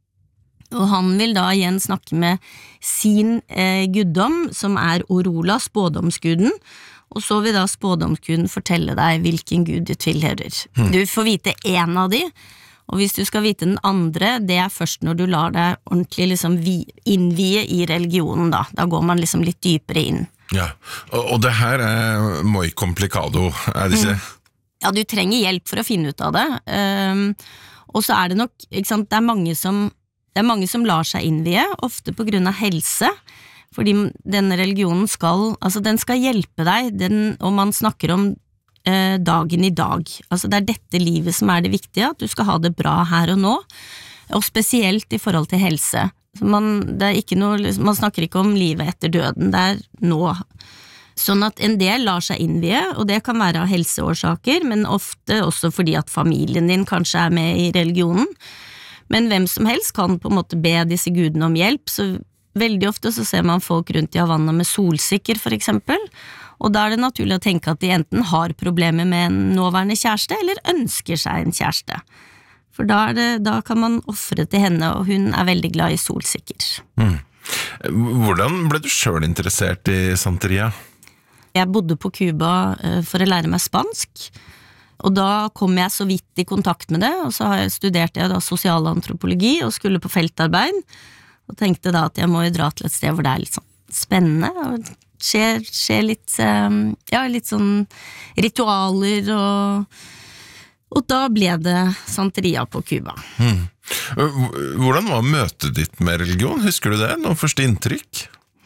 og han vil da igjen snakke med sin eh, guddom, som er Orula, spådomsguden, og så vil da spådomsguden fortelle deg hvilken gud du tilhører. Mm. Du får vite en av de, og hvis du skal vite den andre, det er først når du lar deg ordentlig liksom innvie i religionen da. Da går man liksom litt dypere inn. Ja, og, og det her er muy complicado, er det ikke det? Mm. Ja, du trenger hjelp for å finne ut av det. Um, og så er det nok, ikke sant, det er mange som, det er mange som lar seg innvie, ofte på grunn av helse, fordi denne religionen skal, altså den skal hjelpe deg, den, og man snakker om dagen i dag. Altså det er dette livet som er det viktige, at du skal ha det bra her og nå, og spesielt i forhold til helse. Så man, det er ikke noe, man snakker ikke om livet etter døden, det er nå. Sånn at en del lar seg innvie, og det kan være av helseårsaker, men ofte også fordi at familien din kanskje er med i religionen. Men hvem som helst kan på en måte be disse gudene om hjelp, så veldig ofte så ser man folk rundt i Havanna med solsikker for eksempel, og da er det naturlig å tenke at de enten har problemer med en nåværende kjæreste, eller ønsker seg en kjæreste. For da, er det, da kan man offre til henne, og hun er veldig glad i solsikker. Mm. Hvordan ble du selv interessert i santeria? Jeg bodde på Cuba for å lære meg spansk, og da kom jeg så vidt i kontakt med det, og så studerte jeg da sosialantropologi og skulle på feltarbeid, og tenkte da at jeg må jo dra til et sted hvor det er litt sånn spennende, og skjer, skjer litt, ja, litt sånn ritualer, og, og da ble det santeria på Cuba. Hmm. Hvordan var møtet ditt med religion? Husker du det? Noen første inntrykk?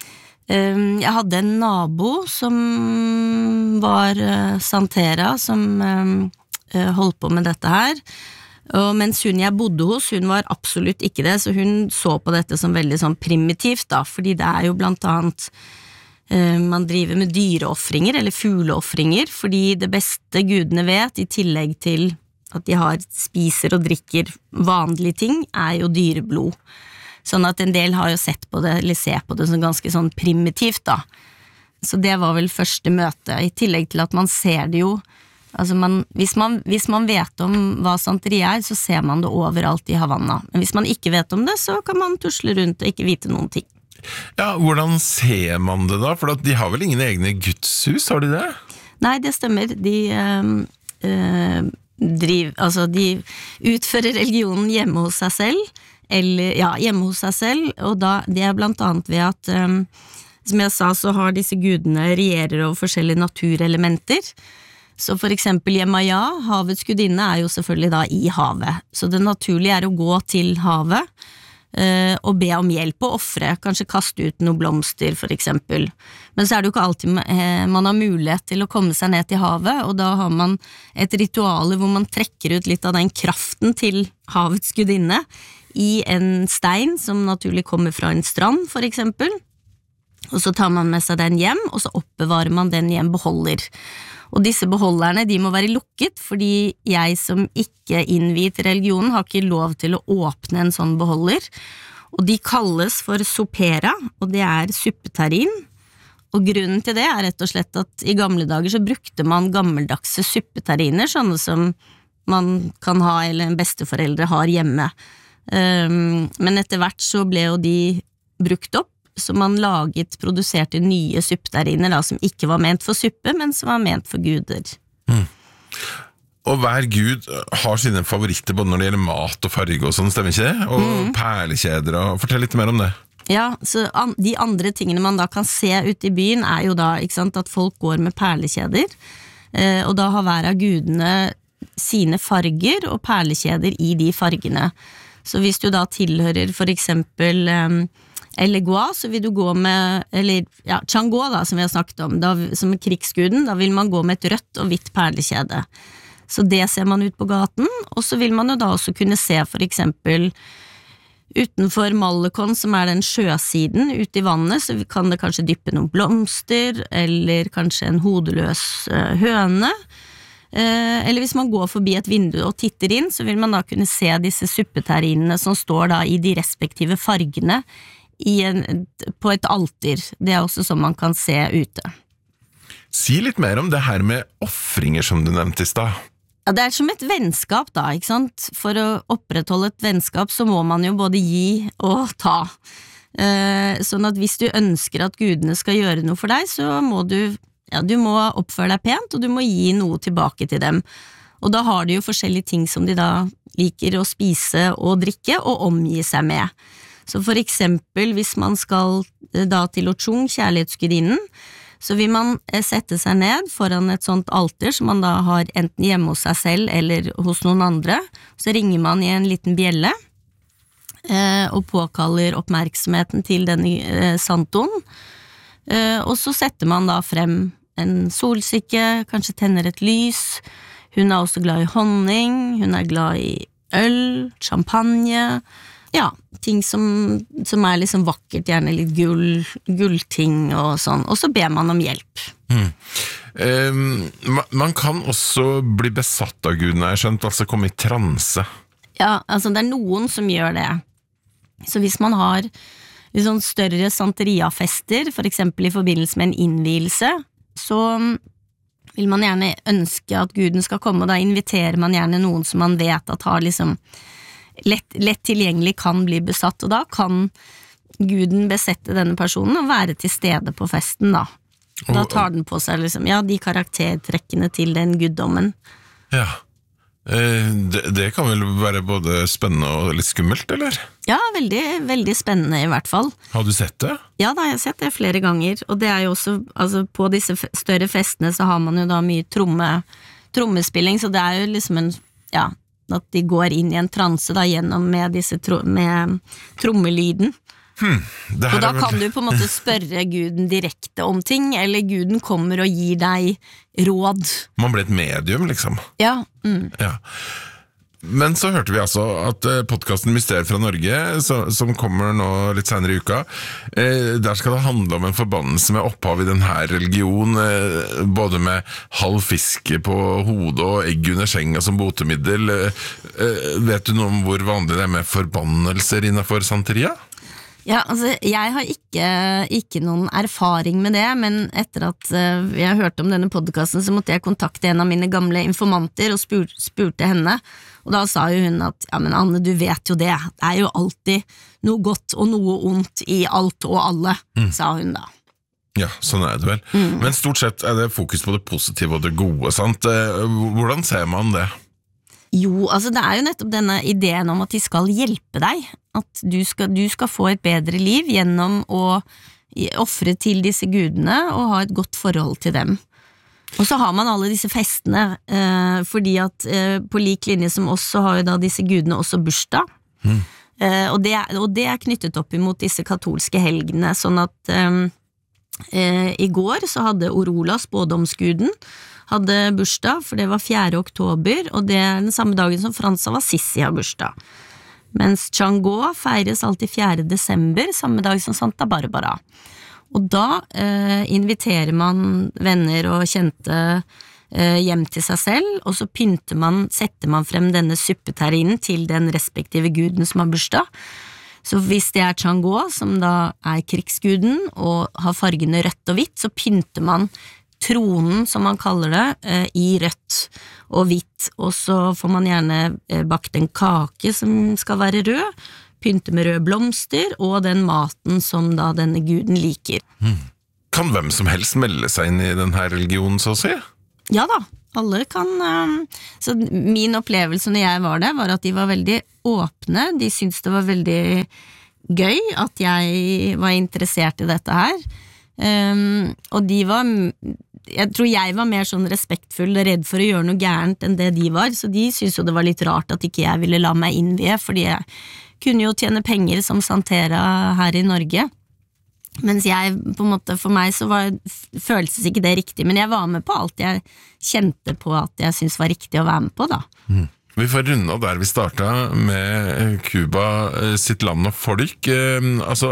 Jeg hadde en nabo som var santera, som holdt på med dette her, og mens hun jeg bodde hos, hun var absolutt ikke det, så hun så på dette som veldig sånn primitivt da, fordi det er jo blant annet man driver med dyreoffringer eller fugleoffringer, fordi det beste gudene vet, i tillegg til at de har spiser og drikker vanlige ting, er jo dyreblod. Sånn at en del har jo sett på det, eller ser på det som ganske sånn primitivt da. Så det var vel første møte, i tillegg til at man ser det jo, altså man, hvis, man, hvis man vet om hva santeri er, så ser man det overalt i Havanna. Men hvis man ikke vet om det, så kan man tusle rundt og ikke vite noen ting. Ja, hvordan ser man det da? For de har vel ingen egne gudshus, har de det? Nei, det stemmer. De, øh, øh, driv, altså de utfører religionen hjemme hos seg selv, eller, ja, hjemme hos seg selv, og da, det er blant annet ved at, øh, som jeg sa, så har disse gudene regjerer over forskjellige naturelementer. Så for eksempel Yemaya, havets gudinne, er jo selvfølgelig da i havet. Så det naturlige er å gå til havet, eh, og be om hjelp og offre, kanskje kaste ut noen blomster for eksempel. Men så er det jo ikke alltid eh, man har mulighet til å komme seg ned til havet, og da har man et ritual hvor man trekker ut litt av den kraften til havets gudinne i en stein som naturlig kommer fra en strand for eksempel. Og så tar man med seg den hjem, og så oppbevarer man den i en beholder. Og disse beholderne, de må være lukket, fordi jeg som ikke innviet religionen har ikke lov til å åpne en sånn beholder. Og de kalles for sopera, og det er suppeterrin. Og grunnen til det er rett og slett at i gamle dager så brukte man gammeldagse suppeterriner, sånne som man kan ha, eller en besteforeldre har hjemme. Um, men etter hvert så ble jo de brukt opp, så man laget, produserte nye suppeterriner da, som ikke var ment for suppe, men som var ment for guder. Mm. Og hver gud har sine favoritter både når det gjelder mat og farge og sånn, stemmer ikke det? Og mm. perlekjeder, og fortell litt mer om det. Ja, så an, de andre tingene man da kan se ute i byen er jo da, ikke sant, at folk går med perlekjeder, eh, og da har hver av gudene sine farger og perlekjeder i de fargene. Så hvis du da tilhører for eksempel eh, Elegua, så vil du gå med, eller ja, Chango da, som vi har snakket om, da, som er krigsguden, da vil man gå med et rødt og hvitt perlekjede. Så det ser man ut på gaten, og så vil man jo da også kunne se for eksempel utenfor Malekon, som er den sjøsiden ute i vannet, så kan det kanskje dyppe noen blomster, eller kanskje en hodeløs uh, høne, uh, eller hvis man går forbi et vindu og titter inn, så vil man da kunne se disse suppeterrinene som står da i de respektive fargene, I en, på et alter. Det er også sånn man kan se ute. Si litt mer om det her med offringer som du nevnte i stad. Ja, det er som et vennskap da, ikke sant? For å opprettholde et vennskap så må man jo både gi og ta. Eh, sånn at hvis du ønsker at gudene skal gjøre noe for deg, så må du, ja, du må oppføre deg pent, og du må gi noe tilbake til dem. Og da har de jo forskjellige ting som de da liker å spise og drikke og omgi seg med. Så for eksempel hvis man skal da til Ochung, kjærlighetsgudinnen, så vil man sette seg ned foran et sånt alter som man da har enten hjemme hos seg selv eller hos noen andre. Så ringer man i en liten bjelle eh, og påkaller oppmerksomheten til denne eh, santoen. Eh, og så setter man da frem en solsikke, kanskje tenner et lys. Hun er også glad i honning, hun er glad i øl, champagne. Ja, ting som, som er liksom vakkert, gjerne litt gull, gullting og sånn, og så ber man om hjelp. Mm. Um, man kan også bli besatt av gudene, jeg skjønt, altså komme i transe. Ja, altså det er noen som gjør det. Så hvis man har litt sånn større santeria-fester, for eksempel i forbindelse med en innvielse, så vil man gjerne ønske at guden skal komme, og da inviterer man gjerne noen som man vet at har liksom Lett, lett tilgjengelig kan bli besatt, og da kan guden besette denne personen og være til stede på festen da. Da tar den på seg liksom, ja, de karaktertrekkene til den guddommen. Ja, det, det kan vel være både spennende og litt skummelt, eller? Ja, veldig, veldig spennende i hvert fall. Har du sett det? Ja, da har jeg sett det flere ganger, og det er jo også, altså på disse større festene så har man jo da mye tromme, trommespilling, så det er jo liksom en, ja, at de går inn i en transe da gjennom med disse tro, med trommelyden. Hmm, og da kan vel... du på en måte spørre guden direkte om ting, eller guden kommer og gir deg råd. Man blir et medium, liksom. Ja. Mm. Ja. Men så hørte vi altså at podcasten Mysterier fra Norge, som kommer nå litt senere i uka, der skal det handle om en forbannelse med opphav i denne religion, både med halv fiske på hodet og egg under senga som botemiddel. Vet du noe om hvor vanlig det er med forbannelser innenfor santeria? Ja, altså, jeg har ikke, ikke noen erfaring med det, men etter at uh, jeg hørte om denne podcasten, så måtte jeg kontakte en av mine gamle informanter og spur, spurte henne, og da sa jo hun at, ja, men Anne, du vet jo det, det er jo alltid noe godt og noe ondt i alt og alle, mm. sa hun da. Ja, sånn er det vel. Mm. Men stort sett er det fokus på det positive og det gode, sant? Hvordan ser man det? Jo, altså det er jo nettopp denne ideen om at de skal hjelpe deg, at du skal, du skal få et bedre liv gjennom å offre til disse gudene og ha et godt forhold til dem. Og så har man alle disse festene, eh, fordi at eh, på lik linje som oss så har jo da disse gudene også bursdag. Mm. Eh, og, det, og det er knyttet opp imot disse katolske helgene, sånn at eh, eh, i går så hadde Orula, spådomsguden, hadde bursdag, for det var fjerde oktober, og det er den samme dagen som Frans av Assisi har bursdag. Mens Chango feires alltid fjerde desember, samme dag som Santa Barbara. Og da eh, inviterer man venner og kjente eh, hjem til seg selv, og så pynter man, setter man frem denne suppeterrinen til den respektive guden som har bursdag. Så hvis det er Chango, som da er krigsguden, og har fargene rødt og hvitt, så pynter man tronen, som man kaller det, eh, i rødt og hvitt, og så får man gjerne eh, bakt en kake som skal være rød, pynte med røde blomster, og den maten som da denne guden liker. Mm. Kan hvem som helst melde seg inn i denne religionen, så å si? Ja da, alle kan. Um, så min opplevelse når jeg var der, var at de var veldig åpne, de syntes det var veldig gøy at jeg var interessert i dette her, um, og de var, jeg tror jeg var mer sånn respektfull og redd for å gjøre noe gærent enn det de var, så de syntes jo det var litt rart at ikke jeg ville la meg innvie, fordi jeg kunne jo tjene penger som Santera her i Norge, mens jeg på en måte, for meg så var, føltes ikke det riktig, men jeg var med på alt jeg kjente på at jeg synes var riktig å være med på da. Mm. Vi får runde der vi startet med Cuba sitt land og folk, eh, altså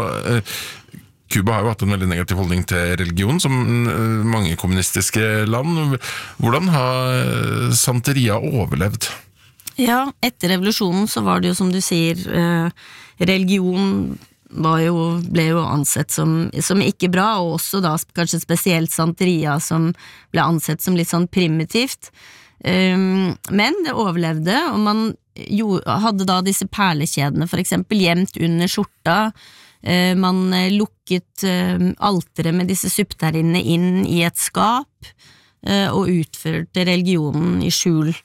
Cuba har jo hatt en veldig negativ holdning til religion, som mange kommunistiske land. Hvordan har Santeria overlevd? Ja, etter revolusjonen så var det jo som du sier, eh, religion var jo, ble jo ansett som, som ikke bra, og også da kanskje spesielt Santeria som ble ansett som litt sånn primitivt. Um, men det overlevde, og man jo, hadde da disse perlekjedene for eksempel gjemt under skjorta, uh, man lukket uh, alteret med disse suppterrinnene inn i et skap, uh, og utførte religionen i skjul.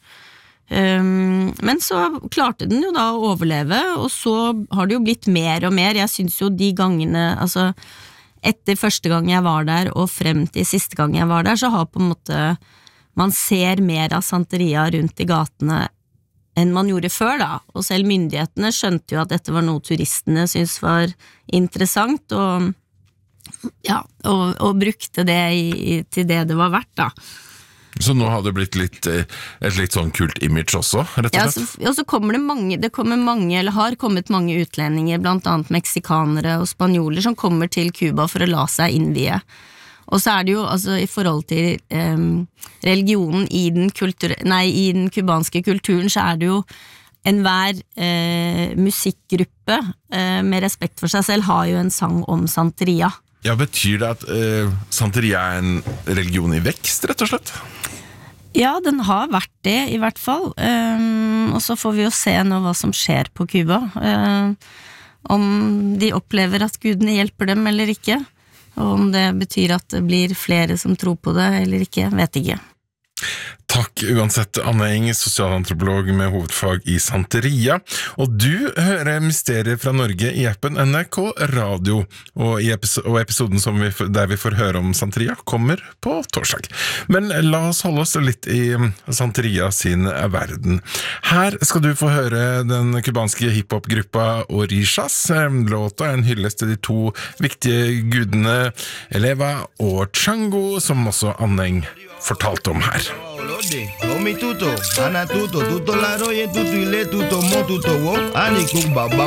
Um, men så klarte den jo da å overleve, og så har det jo blitt mer og mer. Jeg synes jo de gangene, altså etter første gang jeg var der og frem til siste gang jeg var der, så har på en måte man ser mer av Santeria rundt i gatene enn man gjorde før da, og selv myndighetene skjønte jo at dette var noe turistene syntes var interessant, og ja, og, og brukte det i, til det det var verdt da. Så nå har det blitt litt, et litt sånn kult image også, rett og slett? Ja, så, og så kommer det mange, det kommer mange, eller har kommet mange utlendinger, blant annet meksikanere og spanjoler, som kommer til Cuba for å la seg innvie. Og så er det jo, altså i forhold til eh, religionen i den, kultur, nei, i den kubanske kulturen, så er det jo enhver eh, musikkgruppe eh, med respekt for seg selv har jo en sang om Santeria. Ja, betyr det at eh, Santeria er en religion i vekst, rett og slett? Ja, den har vært det, i hvert fall. Um, og så får vi jo se nå hva som skjer på Cuba. Uh, om de opplever at gudene hjelper dem eller ikke. Og om det betyr at det blir flere som tror på det eller ikke, vet ikke. Takk uansett, Anne Eng, sosialantropolog med hovedfag i Santeria. Og du hører Mysterier fra Norge i appen N R K Radio, og, i episo- og episoden som vi, der vi får høre om Santeria kommer på torsdag. Men la oss holde oss litt i Santeria sin verden. Her skal du få høre den kubanske hiphop-gruppa Orishas. Låta er en hyllest til de to viktige gudene Eleva og Chango, som også Anne Eng fortalte om her. Omi tuto, ana tuto, tuto laro ye tuto ile tuto mo tuto wo, ani kuk baba